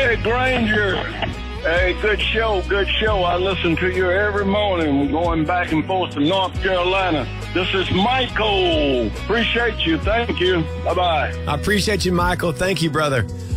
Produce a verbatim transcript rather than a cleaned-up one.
Hey, Granger. Hey, good show, good show. I listen to you every morning. We're going back and forth to North Carolina. This is Michael. Appreciate you. Thank you. Bye-bye. I appreciate you, Michael. Thank you, brother.